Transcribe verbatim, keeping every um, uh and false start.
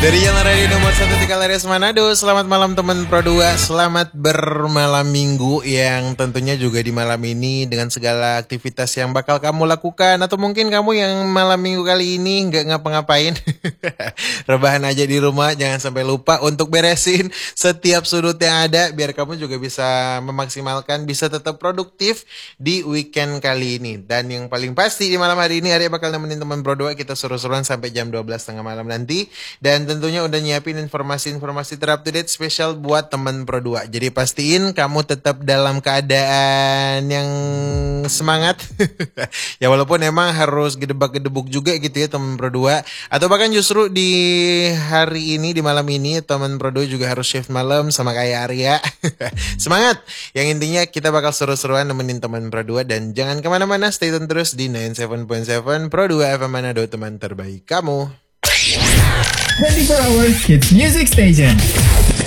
Dari Jalan Radio nomor satu di Kalares Manado. Selamat malam teman Pro dua. Selamat bermalam minggu, yang tentunya juga di malam ini dengan segala aktivitas yang bakal kamu lakukan. Atau mungkin kamu yang malam minggu kali ini nggak ngapa-ngapain, rebahan aja di rumah. Jangan sampai lupa untuk beresin setiap sudut yang ada, biar kamu juga bisa memaksimalkan, bisa tetap produktif di weekend kali ini. Dan yang paling pasti di malam hari ini, Arya bakal nemenin teman Pro dua. Kita seru-seruan sampai jam dua belas tengah malam nanti. Dan tentunya udah nyiapin informasi-informasi terupdate spesial buat teman Pro dua. Jadi pastiin kamu tetap dalam keadaan yang semangat. Ya walaupun emang harus gedebak-gedebuk juga gitu ya teman Pro dua. Atau bahkan justru di hari ini, di malam ini, teman Pro dua juga harus shift malam sama kayak Arya. Semangat. Yang intinya kita bakal seru-seruan nemenin teman Pro dua. Dan jangan kemana-mana, stay tune terus di sembilan puluh tujuh koma tujuh Pro dua F M Manado, teman terbaik kamu. twenty-four hour Kids Music Station.